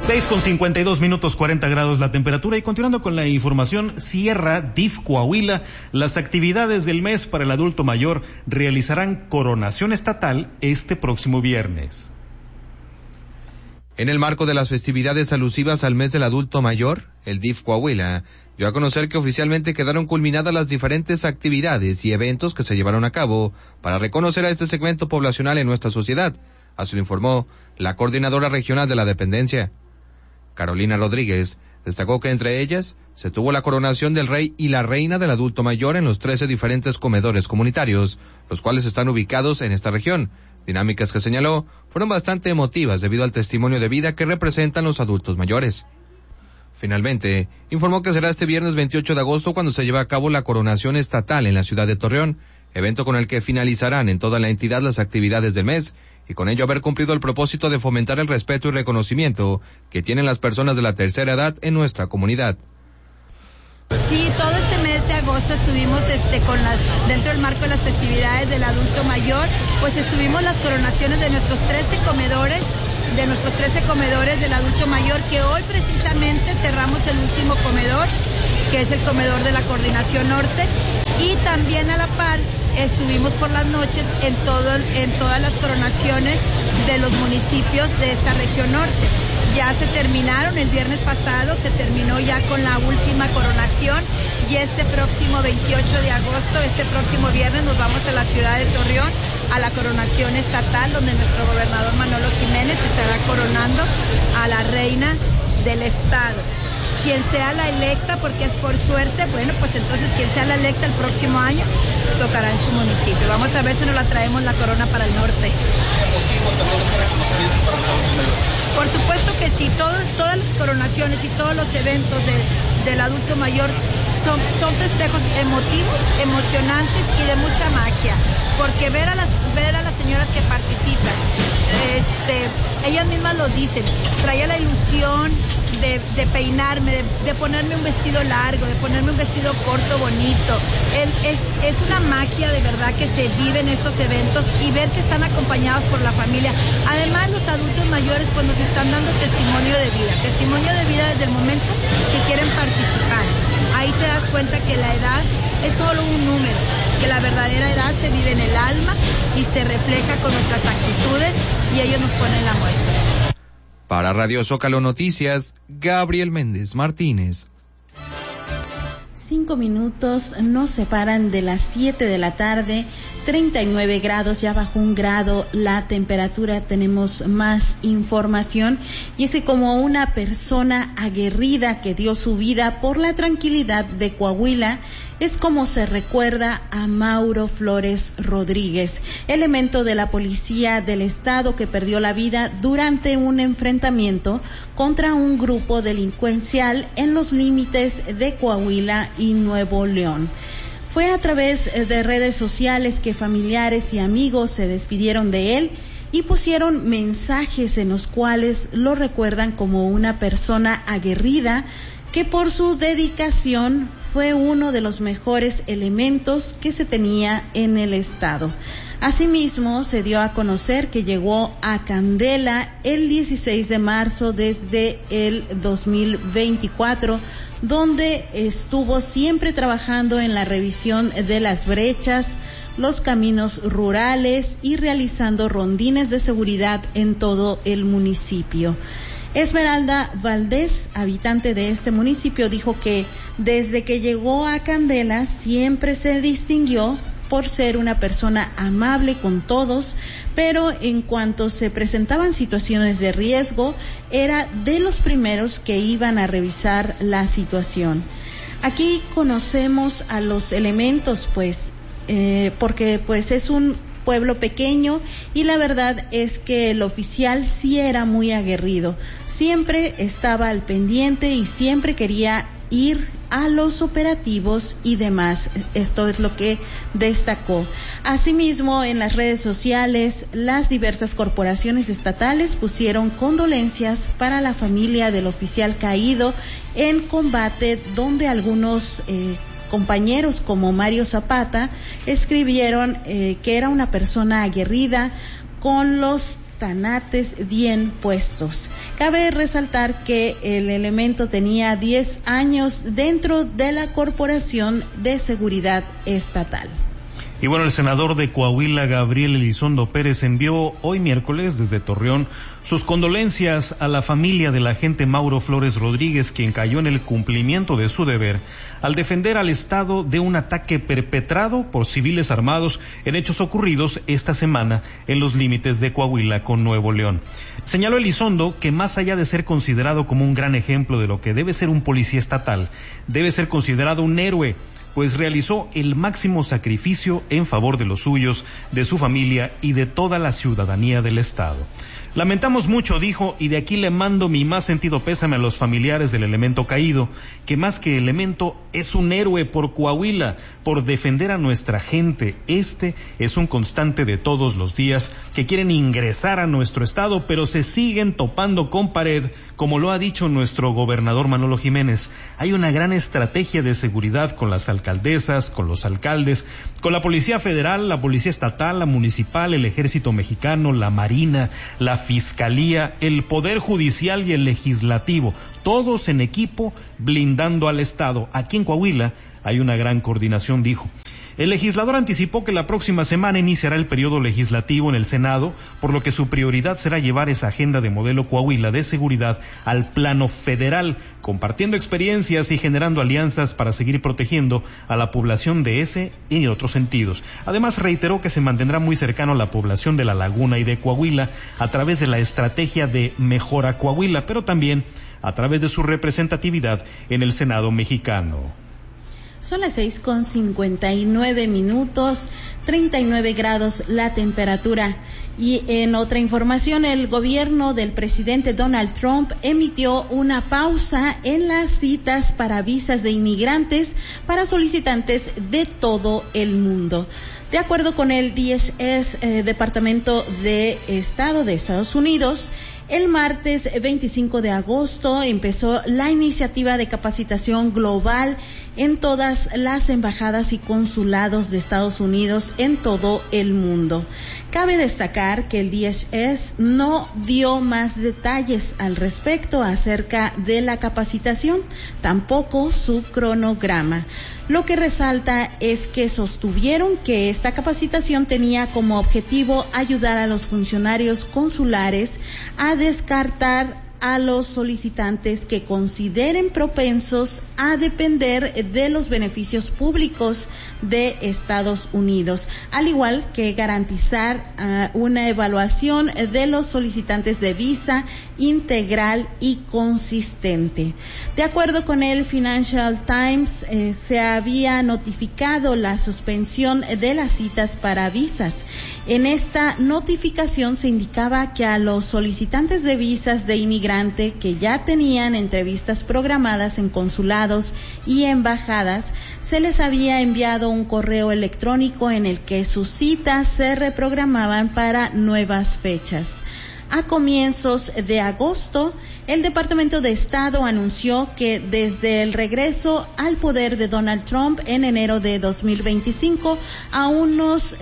6:52 40 grados la temperatura. Y continuando con la información, cierra DIF Coahuila las actividades del mes para el adulto mayor. Realizarán coronación estatal este próximo viernes. En el marco de las festividades alusivas al mes del adulto mayor, el DIF Coahuila dio a conocer que oficialmente quedaron culminadas las diferentes actividades y eventos que se llevaron a cabo para reconocer a este segmento poblacional en nuestra sociedad. Así lo informó la coordinadora regional de la dependencia. Carolina Rodríguez destacó que entre ellas se tuvo la coronación del rey y la reina del adulto mayor en los 13 diferentes comedores comunitarios, los cuales están ubicados en esta región. Dinámicas que señaló fueron bastante emotivas debido al testimonio de vida que representan los adultos mayores. Finalmente, informó que será este viernes 28 de agosto cuando se lleve a cabo la coronación estatal en la ciudad de Torreón, evento con el que finalizarán en toda la entidad las actividades del mes y con ello haber cumplido el propósito de fomentar el respeto y reconocimiento que tienen las personas de la tercera edad en nuestra comunidad. Sí, todo este mes de agosto estuvimos dentro del marco de las festividades del adulto mayor, pues estuvimos las coronaciones de nuestros 13 comedores del adulto mayor, que hoy precisamente cerramos el último comedor, que es el comedor de la Coordinación Norte, y también a la par estuvimos por las noches en todas las coronaciones de los municipios de esta región norte. Ya se terminaron, el viernes pasado se terminó ya con la última coronación, y este próximo 28 de agosto, este próximo viernes, nos vamos a la ciudad de Torreón a la coronación estatal, donde nuestro gobernador Manolo Jiménez estará coronando a la reina del estado. Quien sea la electa, porque es por suerte, bueno, pues entonces quien sea la electa el próximo año tocará en su municipio. Vamos a ver si nos la traemos la corona para el norte. Por supuesto que sí, todas las coronaciones y todos los eventos del adulto mayor son festejos emotivos, emocionantes y de mucha magia, porque ver a las señoras que participan, ellas mismas lo dicen, traía la ilusión de peinarme, de ponerme un vestido largo, de ponerme un vestido corto, bonito. Es una magia de verdad que se vive en estos eventos, y ver que están acompañados por la familia. Además, los adultos mayores pues nos están dando testimonio de vida desde el momento que quieren participar. Ahí te das cuenta que la edad es solo un número, que la verdadera edad se vive en el alma y se refleja con nuestras actitudes, y ellos nos ponen la muestra. Para Radio Zócalo Noticias, Gabriel Méndez Martínez. 5 minutos nos separan de las 7 de la tarde, 39 grados, ya bajó 1 grado la temperatura. Tenemos más información, y es que como una persona aguerrida que dio su vida por la tranquilidad de Coahuila, es como se recuerda a Mauro Flores Rodríguez, elemento de la Policía del Estado que perdió la vida durante un enfrentamiento contra un grupo delincuencial en los límites de Coahuila y Nuevo León. Fue a través de redes sociales que familiares y amigos se despidieron de él y pusieron mensajes en los cuales lo recuerdan como una persona aguerrida que por su dedicación fue uno de los mejores elementos que se tenía en el estado. Asimismo, se dio a conocer que llegó a Candela el 16 de marzo desde el 2024, donde estuvo siempre trabajando en la revisión de las brechas, los caminos rurales y realizando rondines de seguridad en todo el municipio. Esmeralda Valdés, habitante de este municipio, dijo que desde que llegó a Candela siempre se distinguió por ser una persona amable con todos, pero en cuanto se presentaban situaciones de riesgo, era de los primeros que iban a revisar la situación. Aquí conocemos a los elementos, porque es un pueblo pequeño, y la verdad es que el oficial sí era muy aguerrido, siempre estaba al pendiente y siempre quería ir a los operativos y demás. Esto es lo que destacó. Asimismo, en las redes sociales, las diversas corporaciones estatales pusieron condolencias para la familia del oficial caído en combate, donde algunos compañeros como Mario Zapata escribieron que era una persona aguerrida con los tanates bien puestos. Cabe resaltar que el elemento tenía 10 años dentro de la Corporación de Seguridad Estatal. Y bueno, el senador de Coahuila, Gabriel Elizondo Pérez, envió hoy miércoles desde Torreón sus condolencias a la familia del agente Mauro Flores Rodríguez, quien cayó en el cumplimiento de su deber al defender al Estado de un ataque perpetrado por civiles armados en hechos ocurridos esta semana en los límites de Coahuila con Nuevo León. Señaló Elizondo que más allá de ser considerado como un gran ejemplo de lo que debe ser un policía estatal, debe ser considerado un héroe, pues realizó el máximo sacrificio en favor de los suyos, de su familia y de toda la ciudadanía del Estado. Lamentamos mucho, dijo, y de aquí le mando mi más sentido pésame a los familiares del elemento caído, que más que elemento es un héroe por Coahuila, por defender a nuestra gente. Este es un constante de todos los días que quieren ingresar a nuestro Estado, pero se siguen topando con pared, como lo ha dicho nuestro gobernador Manolo Jiménez. Hay una gran estrategia de seguridad con las alcaldesas, con los alcaldes, con la Policía Federal, la Policía Estatal, la Municipal, el Ejército Mexicano, la Marina, la Fiscalía, el Poder Judicial y el Legislativo, todos en equipo blindando al Estado. Aquí en Coahuila hay una gran coordinación, dijo. El legislador anticipó que la próxima semana iniciará el periodo legislativo en el Senado, por lo que su prioridad será llevar esa agenda de modelo Coahuila de seguridad al plano federal, compartiendo experiencias y generando alianzas para seguir protegiendo a la población de ese y otros sentidos. Además, reiteró que se mantendrá muy cercano a la población de La Laguna y de Coahuila a través de la estrategia de Mejora Coahuila, pero también a través de su representatividad en el Senado mexicano. Son las 6:59, 39 grados la temperatura. Y en otra información, el gobierno del presidente Donald Trump emitió una pausa en las citas para visas de inmigrantes para solicitantes de todo el mundo. De acuerdo con el DHS, Departamento de Estado de Estados Unidos, el martes 25 de agosto empezó la iniciativa de capacitación global en todas las embajadas y consulados de Estados Unidos en todo el mundo. Cabe destacar que el DHS no dio más detalles al respecto acerca de la capacitación, tampoco su cronograma. Lo que resalta es que sostuvieron que esta capacitación tenía como objetivo ayudar a los funcionarios consulares a descartar a los solicitantes que consideren propensos a depender de los beneficios públicos de Estados Unidos, al igual que garantizar una evaluación de los solicitantes de visa integral y consistente. De acuerdo con el Financial Times, se había notificado la suspensión de las citas para visas. En esta notificación se indicaba que a los solicitantes de visas de inmigrante que ya tenían entrevistas programadas en consulados y embajadas, se les había enviado un correo electrónico en el que sus citas se reprogramaban para nuevas fechas. A comienzos de agosto, el Departamento de Estado anunció que desde el regreso al poder de Donald Trump en enero de 2025, a unos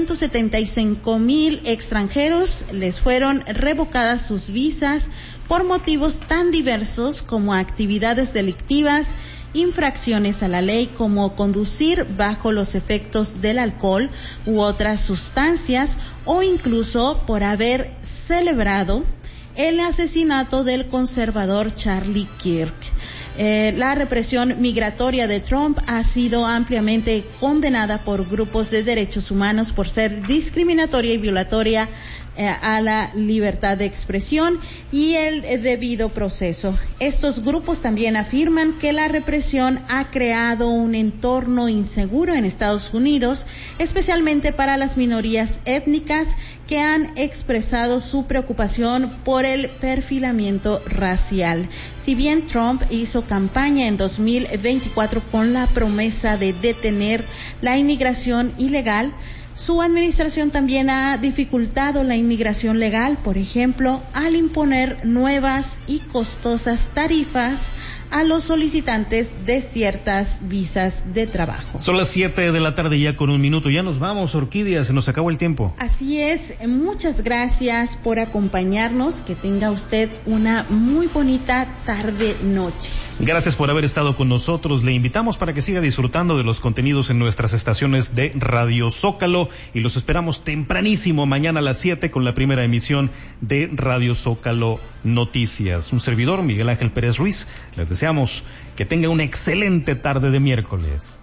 175,000 extranjeros les fueron revocadas sus visas por motivos tan diversos como actividades delictivas, infracciones a la ley como conducir bajo los efectos del alcohol u otras sustancias, o incluso por haber celebrado el asesinato del conservador Charlie Kirk. La represión migratoria de Trump ha sido ampliamente condenada por grupos de derechos humanos por ser discriminatoria y violatoria a la libertad de expresión y el debido proceso. Estos grupos también afirman que la represión ha creado un entorno inseguro en Estados Unidos, especialmente para las minorías étnicas que han expresado su preocupación por el perfilamiento racial. Si bien Trump hizo campaña en 2024 con la promesa de detener la inmigración ilegal, su administración también ha dificultado la inmigración legal, por ejemplo, al imponer nuevas y costosas tarifas a los solicitantes de ciertas visas de trabajo. Son las 7 de la tarde ya con 1 minuto. Ya nos vamos, Orquídea, se nos acabó el tiempo. Así es, muchas gracias por acompañarnos. Que tenga usted una muy bonita tarde-noche. Gracias por haber estado con nosotros. Le invitamos para que siga disfrutando de los contenidos en nuestras estaciones de Radio Zócalo y los esperamos tempranísimo mañana a las 7 con la primera emisión de Radio Zócalo Noticias. Un servidor, Miguel Ángel Pérez Ruiz, les deseamos que tenga una excelente tarde de miércoles.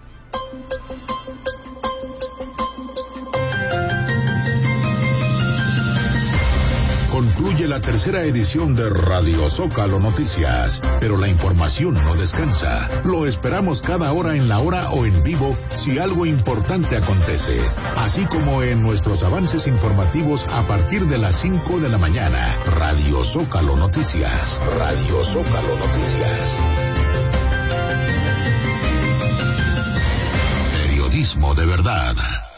Concluye la tercera edición de Radio Zócalo Noticias, pero la información no descansa. Lo esperamos cada hora en la hora o en vivo si algo importante acontece, así como en nuestros avances informativos a partir de las 5 de la mañana. Radio Zócalo Noticias. Radio Zócalo Noticias. Periodismo de verdad.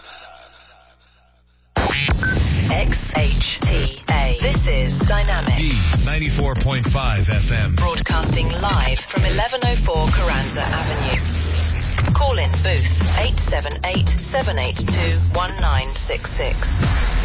XHTA. This is Dynamic. D94.5 FM. Broadcasting live from 1104 Carranza Avenue. Call in booth 878-782-1966.